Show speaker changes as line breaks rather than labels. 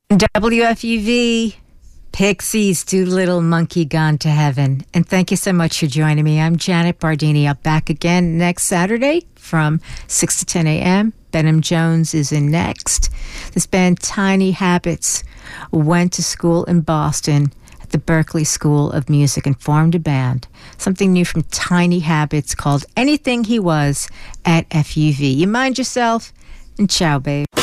WFUV, Pixies, Do Little Monkey Gone to Heaven. And thank you so much for joining me. I'm Janet Bardini. I'll back again next Saturday from 6 to 10 a.m. Benham Jones is in next. This band, Tiny Habits, went to school in Boston at the Berklee School of Music and formed a band. Something new from Tiny Habits called Anything He Was at FUV. You mind yourself, and ciao, babe.